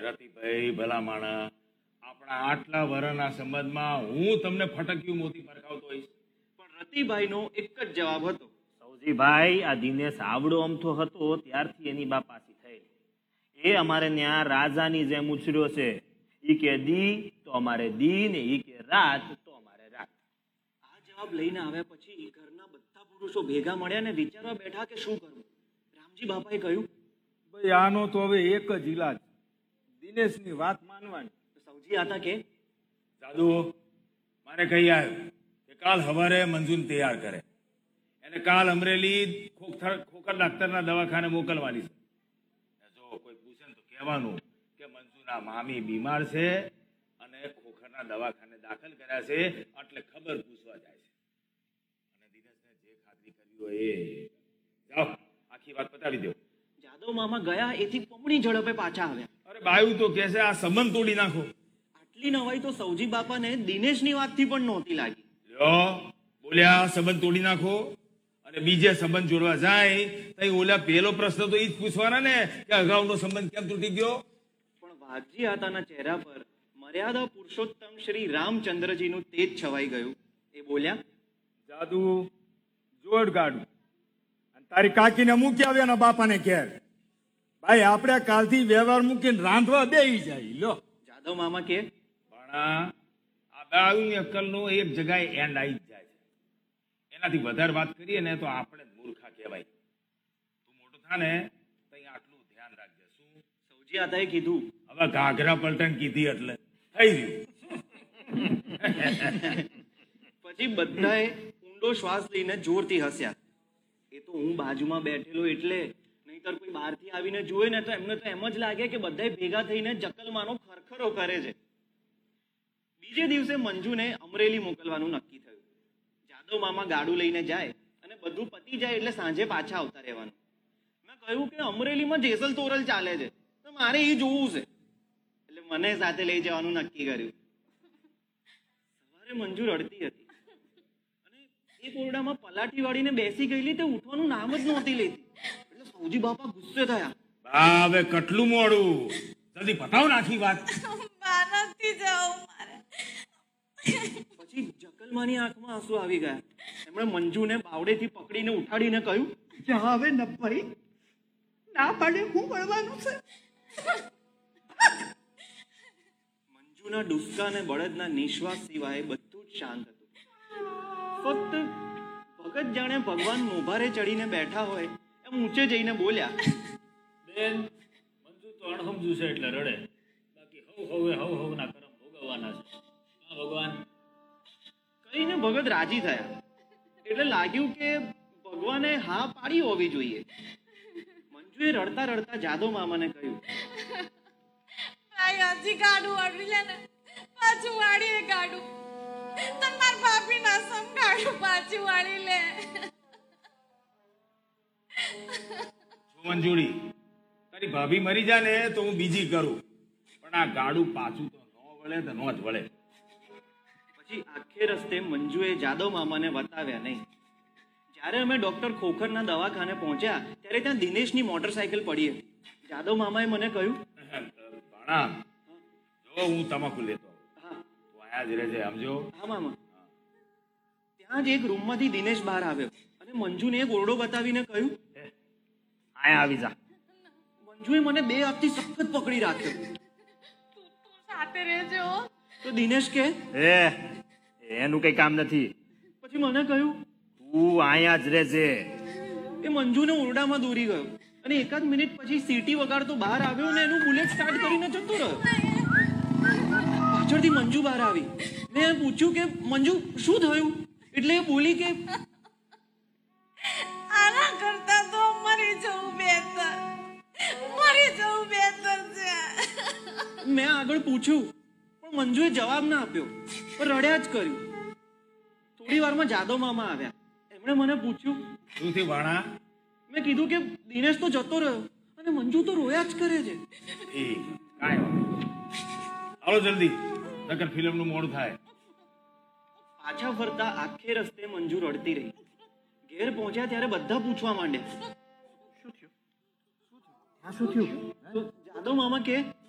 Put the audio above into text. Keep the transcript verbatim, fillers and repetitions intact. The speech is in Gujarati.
રતિભાઈ ભલા માણા, આપણા આટલા વર્ષના સંબંધમાં હું તમને ફટક્યું મોતી પરખાવતો હોઈશ, પણ રતિભાઈનો એક જ જવાબ હતો, સૌજીભાઈ, આ દિનેશ આવડો અમથો હતો ત્યારથી એની બાપાસી થઈ. એ અમારે ત્યાં રાજાની જેમ ઉછર્યો છે. ઈ કે દી તો અમારે દી ને ઈ કે રાત તો અમારે રાત. આ જવાબ લઈને આવ્યા પછી ઘરના બધા પુરુષો ભેગા મળ્યા ને વિચારવા બેઠા કે શું કરવું. રામજી બાપાએ કહ્યું, ભાઈ આનો તો હવે એક જ ઈલાજ, દિનેશની વાત માનવાની. સૌજી આતા કે દાદુ મારે કહી આવ્યો કે કાલ સવારે મંજૂને તૈયાર કરે, એને કાલ અમરેલી ખોખર ખોખર ડાક્ટરના દવાખાને મોકલવાની છે. જો કોઈ પૂછે ને તો કહેવાનું કે મંજુના મામી બીમાર છે અને ખોખરના દવાખાને દાખલ કર્યા છે, એટલે ખબર પૂછવા જાય છે. અને દિનેશને જે ખાતરી કરવી હોય એ જાઓ, આખી વાત પતાવી દો. જાદવ મામા ગયા એથી પમણી ઝડપે પાછા આવ્યા. અરે બાયું તો કહે છે આ સંબંધ તોડી નાખો. આટલી નવાઈ તો સૌજી બાપાને દિનેશની વાતથી પણ નહોતી લાગી. લ્યો બોલ્યા સંબંધ તોડી નાખો, અને બીજે સંબંધ જોડવા જાય તો ઓલા પેલો પ્રશ્ન તો એ જ પૂછવાના ને કે અગાઉનો સંબંધ કેમ તૂટી ગયો. પણ વાઘજી આતાના ચહેરા પર મર્યાદા પુરુષોત્તમ શ્રી રામચંદ્રજીનું તેજ છવાઈ ગયું. એ બોલ્યા, જાદુ જોડ ગાડું અને તારી કાકીને મૂકી આવ્યા ને બાપાને ઘેર. ભાઈ આપણે કાલથી વ્યવહાર મૂકીને રાંધવા બેહી જાય. લો જાદવ મામા કે પણ આ બાયુની અક્કલનો એક જગ્યાએ એન્ડ આવી જ જાય છે. એનાથી વધારે વાત કરીએ ને તો આપણે જ મૂર્ખા કહેવાય. તું મોટું થા ને તઈ આટલું ધ્યાન રાખજે. શું સૌજી આતાએ કીધું, હવે ઘાઘરા પલટણ કીધી એટલે થઈ ગયું. પછી બધાએ ઊંડો શ્વાસ લઈને જોરથી હસ્યા. એ તો હું બાજુમાં બેઠેલો એટલે, નહીતર કોઈ બહારથી આવીને જુએ ને તો એમને તો એમ જ લાગે કે બધાએ ભેગા થઈને જકલમાનો ખરખરો કરે છે. બીજે દિવસે મંજુને અમરેલી મોકલવાનું નક્કી થયું. જાદવ મામા ગાડું લઈને જાય અને બધું પતી જાય એટલે સાંજે પાછા આવતા રહેવાનું. મેં કહ્યું કે અમરેલીમાં જેસલ તોરલ ચાલે છે તો મારે એ જોવું છે, એટલે મને સાથે લઈ જવાનું નક્કી કર્યું. સવારે મંજુ રડતી હતી અને એક ઓરડામાં પલાઠી વાળીને બેસી ગયેલી, તે ઉઠવાનું નામ જ નહોતી લેતી. એટલે સૌજી બાપા ગુસ્સે થયા. બા હવે કેટલું મોડું, જલ્દી પતાવ નાખી વાત. પછી જકલમાની આંખમાં આંસુ આવી ગયા. એમણે મંજુને બાવડેથી પકડીને ઉઠાડીને કહ્યું, જા હવે નભાઈ, ના પાડે હું મળવાનું છે. મંજુના ડુસકા અને બળદના નિશ્વાસ સિવાય બધું જ શાંત હતું. ફક્ત ભગત જાણે ભગવાન મોભારે ચડીને બેઠા હોય એમ ઊંચે જઈને બોલ્યા, બેન, મંજુ તો અણસમજુ છે એટલે રડે, બાકી હવ હવે હવ હવ ના કરમ ભોગવવાના છે. હા ભગવાન. કહીને ભગત રાજી થયા. એટલે લાગ્યું કે ભગવાને હા પાડી હોવી જોઈએ. મંજુએ રડતા રડતા જાદવ મામાને કહ્યું, ભાઈ હજી ગાડું વાળી લે ને, પાછું વાળી ગાડું. તન માર ભાભી ના સમ ગાડું પાછું વાળી લે. મંજુડી, તારી ભાભી મરી જાય ને તો હું બીજી કરું, પણ આ ગાડું પાછું તો ન વળે તો ન જ વળે. પછી આખે રસ્તે મંજુએ જાદવ મામાને બતાવ્યા નહીં. જ્યારે અમે ડોક્ટર ખોખરના દવાખાને પહોંચ્યા ત્યારે ત્યાં દિનેશની મોટરસાયકલ પડી હતી. જાદવ મામાએ મને કહ્યું, ભાણા, જો હું તમાકુ લેતો હા તું આયા જ રહેજે, સમજો. હા મામા. ત્યાં જ એક રૂમમાંથી દિનેશ બહાર આવ્યો અને મંજુને એક ઓરડો બતાવીને કહ્યું, આયા આવી જા. મંજુએ મને બે હાથથી સખત પકડી રાખ્યો. તું સાથે રહેજો. તો દિનેશ કે એ એનું કઈ કામ નથી, પછી મને કહ્યું, તું અહીંયા જ રહેજે. એ મંજુને ઓરડામાં દોરી ગયો અને એકાદ મિનિટ પછી સીટી વગાડતો બહાર આવ્યો અને એનું બુલેટ સ્ટાર્ટ કરીને જતો રહ્યો. પાછળથી મંજુ બહાર આવી. મેં પૂછ્યું કે મંજુ શું થયું? એટલે એ બોલી કે આના કરતા તો મરી જવું બહેતર, મરી જવું બહેતર છે. મેં આગળ પૂછ્યું પણ મંજુએ જવાબ ના આપ્યો, પણ રડ્યા જ કર્યું. થોડી વારમાં જાદવ મામા આવ્યા. એમણે મને પૂછ્યું, શું થયું ભાણા? મેં કીધું કે દિનેશ તો જતો રહ્યો અને મંજુ તો રોયા જ કરે છે. ઠીક, કાંઈ વાંધો નહીં. હાલો જલ્દી, નકર ફિલ્મનું મોડું થાય. પાછા ફરતા આખે રસ્તે મંજુ રડતી રહી. ઘેર પહોંચ્યા ત્યારે બધા પૂછવા માંડ્યા, શું થયું? આ શું થયું? તો જાદવ મામા કે